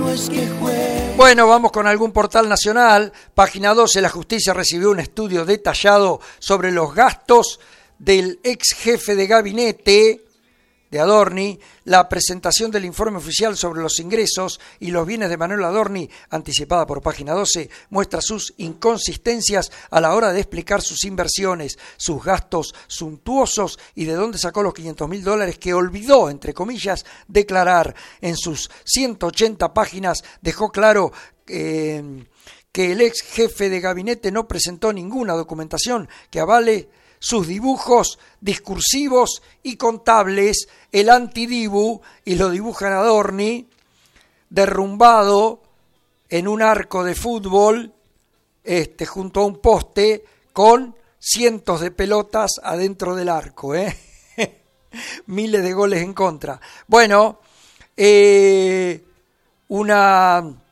Bueno, vamos con algún portal nacional. Página 12, la justicia recibió un estudio detallado sobre los gastos del ex jefe de gabinete de Adorni, la presentación del informe oficial sobre los ingresos y los bienes de Manuel Adorni, anticipada por Página 12, muestra sus inconsistencias a la hora de explicar sus inversiones, sus gastos suntuosos y de dónde sacó los $500.000 que olvidó, entre comillas, declarar. En sus 180 páginas dejó claro que el ex jefe de gabinete no presentó ninguna documentación que avale sus dibujos discursivos y contables, el antidibu, y lo dibujan Adorni derrumbado en un arco de fútbol junto a un poste con cientos de pelotas adentro del arco, miles de goles en contra. Bueno, una